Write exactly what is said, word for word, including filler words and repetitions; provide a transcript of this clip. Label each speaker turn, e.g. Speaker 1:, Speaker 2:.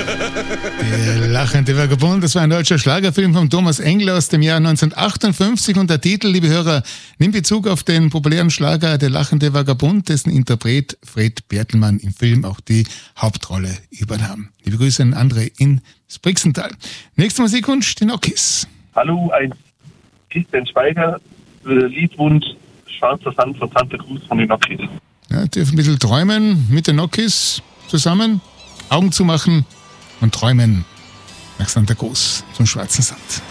Speaker 1: Der lachende Vagabund, das war ein deutscher Schlagerfilm von Thomas Engler aus dem Jahr neunzehnhundertachtundfünfzig und der Titel, liebe Hörer, nimmt Bezug auf den populären Schlager Der lachende Vagabund, dessen Interpret Fred Bertelmann im Film auch die Hauptrolle übernahm. Liebe Grüße an André in Brixental. Nächster Musikwunsch, die Nokis.
Speaker 2: Hallo, ein Christian Schweiger, Liedwunsch Schwarzer Sand von Santa Cruz von den Nokis.
Speaker 1: Ja, dürfen ein bisschen träumen mit den Nokis zusammen, Augen zumachen und träumen nach Santa Cruz zum Schwarzen Sand.